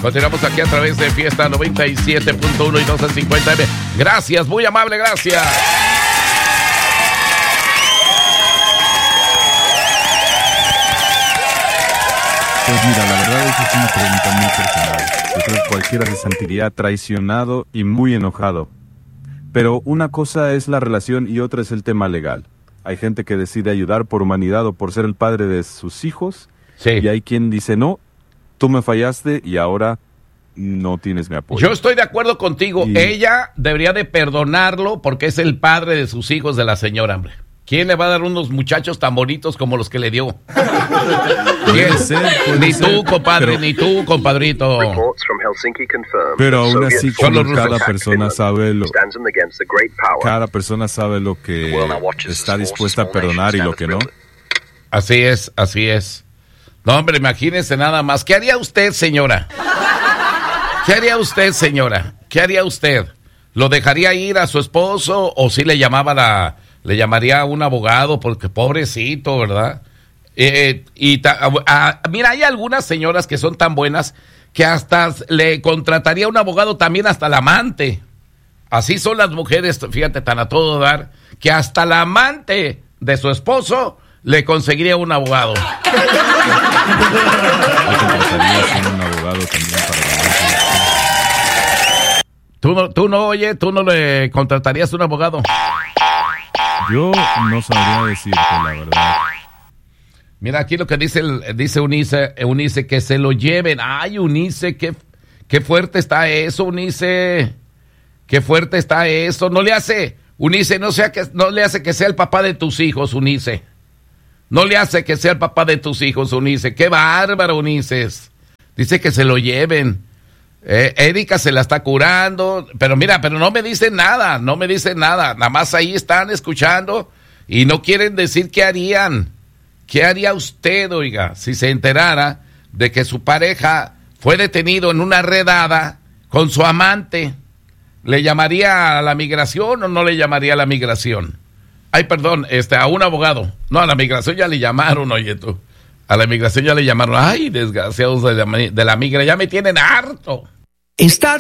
Continuamos aquí a través de Fiesta 97.1 y 1250M. Gracias, muy amable, gracias. Pues mira, la verdad esa es una pregunta muy personal. Yo creo que cualquiera se sentiría traicionado y muy enojado. Pero una cosa es la relación y otra es el tema legal. Hay gente que decide ayudar por humanidad o por ser el padre de sus hijos. Sí. Y hay quien dice, no, tú me fallaste y ahora no tienes mi apoyo. Yo estoy de acuerdo contigo. Ella debería de perdonarlo porque es el padre de sus hijos de la señora, hombre. ¿Quién le va a dar unos muchachos tan bonitos como los que le dio? Ni tú, compadre, ni tú, compadrito. Pero aún así, cada persona sabe lo que está dispuesta a perdonar y lo que no. Así es, así es. No, hombre, imagínese nada más. ¿Qué haría usted, señora? ¿Qué haría usted, señora? ¿Qué haría usted? ¿Lo dejaría ir a su esposo o sí le llamaría a un abogado? Porque pobrecito, ¿verdad? Mira, hay algunas señoras que son tan buenas que hasta le contrataría a un abogado también hasta la amante. Así son las mujeres, fíjate, tan a todo dar, que hasta la amante de su esposo le conseguiría un abogado. Un abogado también para ¿Tú no le contratarías un abogado? Yo no sabría decirte la verdad. Mira, aquí lo que dice Eunice, que se lo lleven. Ay, Eunice, qué fuerte está eso, Eunice. Qué fuerte está eso. No le hace, Eunice, no le hace que sea el papá de tus hijos, Eunice. No le hace que sea el papá de tus hijos, Eunice. Qué bárbaro, Eunice. Dice que se lo lleven. Erika se la está curando, pero mira, pero no me dicen nada, nada más ahí están escuchando y no quieren decir qué harían. ¿Qué haría usted, oiga, si se enterara de que su pareja fue detenido en una redada con su amante? ¿Le llamaría a la migración o no le llamaría a la migración? Ay, perdón, a un abogado. No, a la migración ya le llamaron, oye tú. A la migración ya le llamaron. Ay, desgraciados de la migra, ya me tienen harto.